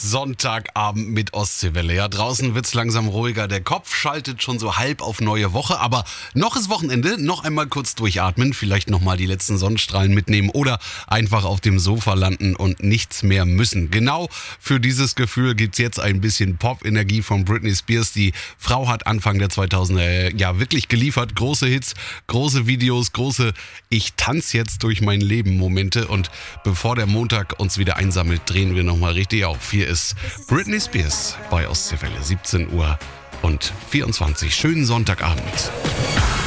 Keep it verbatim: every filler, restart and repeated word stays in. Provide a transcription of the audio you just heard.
Sonntagabend mit Ostseewelle. Ja, draußen wird's langsam ruhiger. Der Kopf schaltet schon so halb auf neue Woche. Aber noch ist Wochenende. Noch einmal kurz durchatmen. Vielleicht nochmal die letzten Sonnenstrahlen mitnehmen. Oder einfach auf dem Sofa landen und nichts mehr müssen. Genau für dieses Gefühl gibt's jetzt ein bisschen Pop-Energie von Britney Spears. Die Frau hat Anfang der zweitausender ja wirklich geliefert. Große Hits, große Videos, große Ich tanz jetzt durch mein Leben Momente. Und bevor der Montag uns wieder einsammelt, drehen wir nochmal richtig auf. Hier ist Britney Spears bei Ostseewelle, siebzehn Uhr und vierundzwanzig. Schönen Sonntagabend.